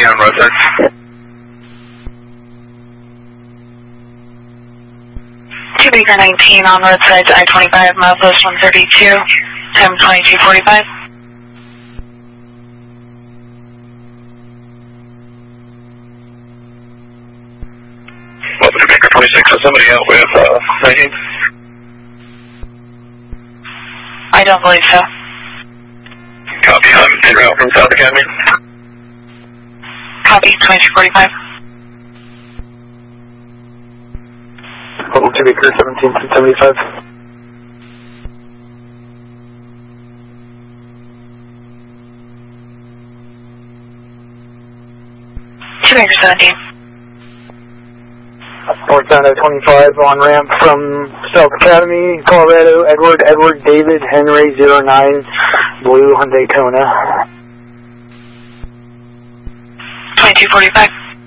on roadside. Two Baker 19 on roadside to I-25, milepost 132, time 22:45. Welcome to Baker 26, is somebody out with 19? I don't believe so. Copy, I'm en route from South Academy. Copy, 22:45. Welcome to Baker 1775. Two Baker 17. Northbound I-25 on ramp from South Academy, Colorado, Edward, David, Henry, 09, blue Hyundai Kona. 22:45.